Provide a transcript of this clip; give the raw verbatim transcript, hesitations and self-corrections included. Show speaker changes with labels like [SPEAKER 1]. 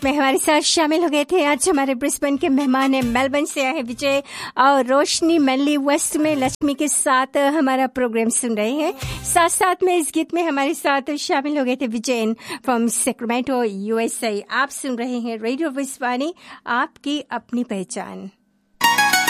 [SPEAKER 1] गीत में हमारे साथ शामिल हो गए थे। आज हमारे ब्रिस्बेन के मेहमान हैं, मेलबर्न से आए हैं विजय और रोशनी मनली वेस्ट में लक्ष्मी के साथ हमारा प्रोग्राम सुन रहे हैं। साथ साथ में इस गीत में हमारे साथ शामिल हो गए थे विजयन फ्रॉम सैक्रामेंटो यूएसए। आप सुन रहे हैं रेडियो विस्वानी, आपकी अपनी पहचान।